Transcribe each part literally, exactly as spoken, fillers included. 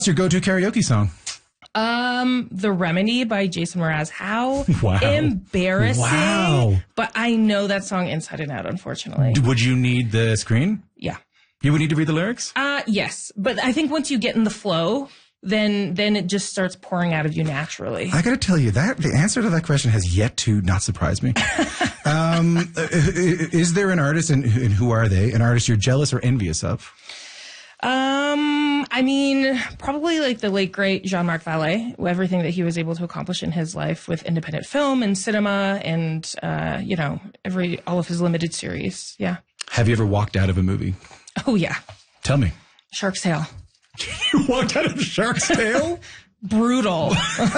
What's your go-to karaoke song? Um, The Remedy by Jason Mraz. How wow. embarrassing. Wow. But I know that song inside and out, unfortunately. Would you need the screen? Yeah. You would need to read the lyrics? Uh, yes. But I think once you get in the flow, then then it just starts pouring out of you naturally. I got to tell you, that the answer to that question has yet to not surprise me. um, is there an artist, and, and who are they, an artist you're jealous or envious of? Um, I mean, probably like the late, great Jean-Marc Vallée, everything that he was able to accomplish in his life with independent film and cinema and, uh, you know, every, all of his limited series. Yeah. Have you ever walked out of a movie? Oh, yeah. Tell me. Shark's Tale. You walked out of Shark's Tale? Brutal.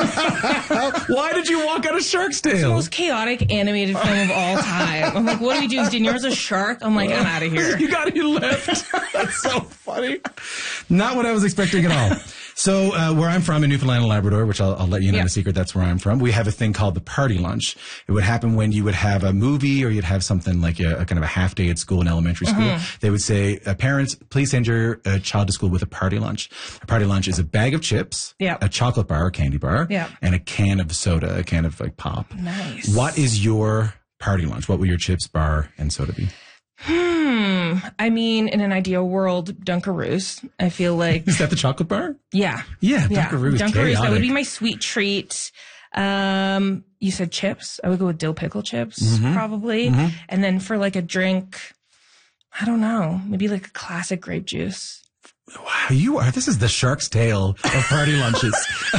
Why did you walk out of Shark's Tale? It's the most chaotic animated film of all time. I'm like, what do we do? Is Daenerys a shark? I'm like, I'm out of here. You got you left. That's so funny. Not what I was expecting at all. So uh, where I'm from in Newfoundland and Labrador, which I'll, I'll let you know in yeah. a secret, that's where I'm from. We have a thing called the party lunch. It would happen when you would have a movie or you'd have something like a, a kind of a half day at school in elementary school. Mm-hmm. They would say, uh, parents, please send your uh, child to school with a party lunch. A party lunch is a bag of chips, yeah. a chocolate bar, a candy bar, yeah. and a can of soda, a can of like pop. Nice. What is your party lunch? What will your chips, bar, and soda be? Hmm. I mean, in an ideal world, Dunkaroos. I feel like. Is that the chocolate bar? Yeah. Yeah, Dunkaroos. Yeah. Dunkaroos. Chaotic. That would be my sweet treat. Um, you said chips. I would go with dill pickle chips, mm-hmm. probably. Mm-hmm. And then for like a drink, I don't know, maybe like a classic grape juice. Wow, you are. This is the Shark's Tale of party lunches.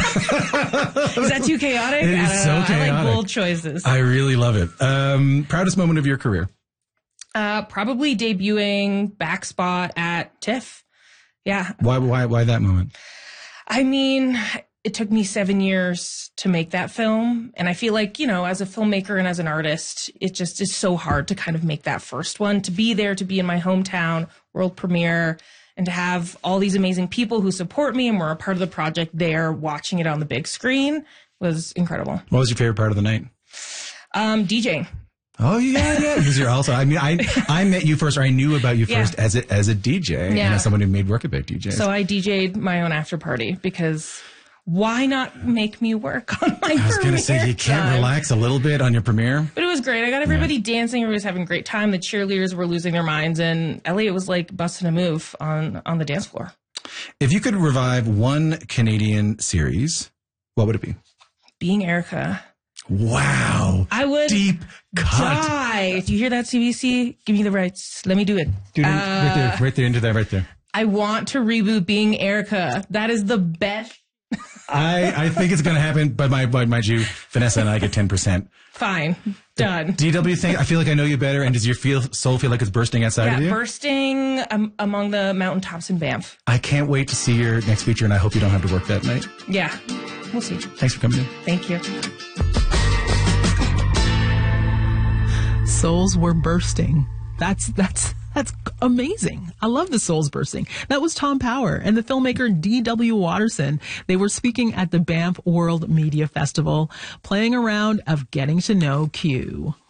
Is that too chaotic? It is so know. chaotic. I like bold choices. I really love it. Um, proudest moment of your career? Uh, probably debuting Backspot at TIFF. Yeah. Why, why, why that moment? I mean, it took me seven years to make that film. And I feel like, you know, as a filmmaker and as an artist, it just is so hard to kind of make that first one, to be there, to be in my hometown, world premiere, and to have all these amazing people who support me and were a part of the project there watching it on the big screen was incredible. What was your favorite part of the night? Um, DJing. Oh, yeah, yeah. Because you're also, I mean, I I met you first, or I knew about you first yeah. as a, as a D J, yeah. and as someone who made work about D Js. So I D J'd my own after party because why not make me work on my I was going to say, you can't time? relax a little bit on your premiere? But it was great. I got everybody yeah. dancing. Everybody was having a great time. The cheerleaders were losing their minds, and Elliot was like busting a move on, on the dance floor. If you could revive one Canadian series, what would it be? Being Erica. Wow. I would Deep cut. die. Do you hear that, C B C? Give me the rights. Let me do it. Dude, uh, right there, right there, into that, right there. I want to reboot Being Erica. That is the best. I, I think it's going to happen, but my, but mind you, Vanessa and I get ten percent. Fine. Done. D W thing, I feel like I know you better, and does your feel, soul feel like it's bursting outside yeah, of you? bursting um, among the mountaintops in Banff. I can't wait to see your next feature, and I hope you don't have to work that night. Yeah. We'll see. Thanks for coming in. Thank you. Souls were bursting. That's, that's, that's amazing. I love the souls bursting. That was Tom Power and the filmmaker D W Watterson. They were speaking at the Banff World Media Festival, playing a round of Getting to Know Q.